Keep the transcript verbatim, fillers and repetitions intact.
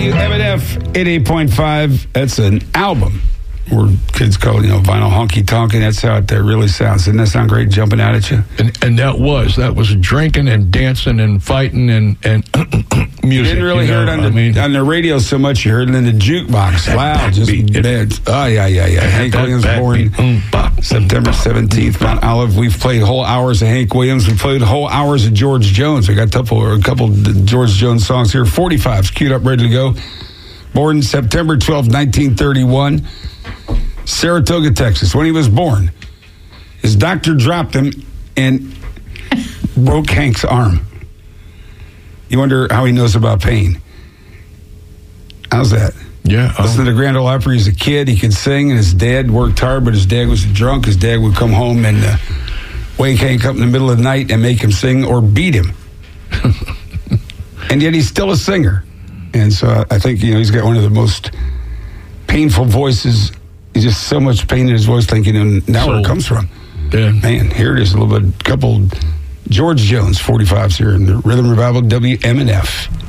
W M N F eighty-eight point five. That's an album. Or kids call it, you know, vinyl honky tonk, and that's how it uh, really sounds. Doesn't that sound great jumping out at you? And, and that was. That was drinking and dancing and fighting and, and music. You didn't really you hear know, it on the, I mean, on the radio so much. You heard it in the jukebox. Loud. Just bad. Oh, yeah, yeah, yeah. Hank Williams born mm, September seventeenth, Mount Olive. We've played whole hours of Hank Williams. We played whole hours of George Jones. We got a couple, a couple of George Jones songs here. forty-fives queued up, ready to go. Born September twelfth, nineteen thirty-one. Saratoga, Texas. When he was born, his doctor dropped him and broke Hank's arm. You wonder how he knows about pain. How's that? Yeah. Um, Listen to the Grand Ole Opry as a kid. He could sing, and his dad worked hard, but his dad was drunk. His dad would come home and uh, wake Hank up in the middle of the night and make him sing or beat him. And yet he's still a singer. And so I think, you know, he's got one of the most painful voices. He's just so much pain in his voice, thinking, and now so, where it comes from. Yeah. Man, here it is, a little bit, couple George Jones forty-fives here in the Rhythm Revival W M N F.